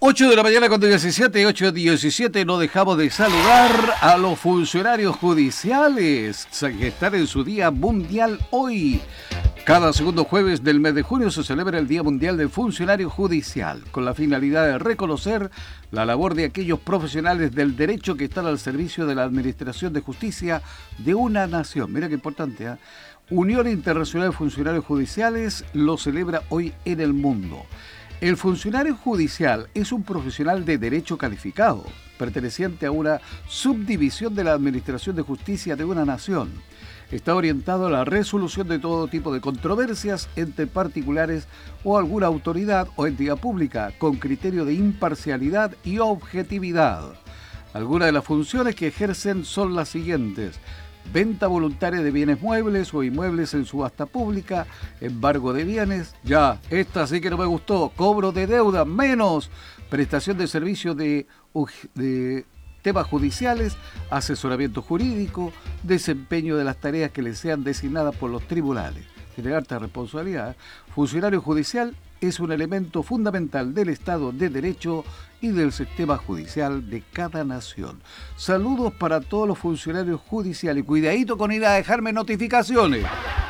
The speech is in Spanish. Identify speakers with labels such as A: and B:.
A: 8 de la mañana con 17, 8:17, no dejamos de saludar a los funcionarios judiciales que están en su Día Mundial hoy. Cada segundo jueves del mes de junio se celebra el Día Mundial del Funcionario Judicial, con la finalidad de reconocer la labor de aquellos profesionales del derecho que están al servicio de la administración de justicia de una nación. Mira qué importante, ¿eh? Unión Internacional de Funcionarios Judiciales lo celebra hoy en el mundo. El funcionario judicial es un profesional de derecho calificado, perteneciente a una subdivisión de la Administración de Justicia de una nación. Está orientado a la resolución de todo tipo de controversias entre particulares o alguna autoridad o entidad pública, con criterio de imparcialidad y objetividad. Algunas de las funciones que ejercen son las siguientes: venta voluntaria de bienes muebles o inmuebles en subasta pública, embargo de bienes, ya, esta sí que no me gustó, cobro de deuda, menos, prestación de servicios de temas judiciales, asesoramiento jurídico, desempeño de las tareas que le sean designadas por los tribunales. Tiene alta responsabilidad. Funcionario judicial es un elemento fundamental del Estado de Derecho y del sistema judicial de cada nación. Saludos para todos los funcionarios judiciales. Cuidadito con ir a dejarme notificaciones.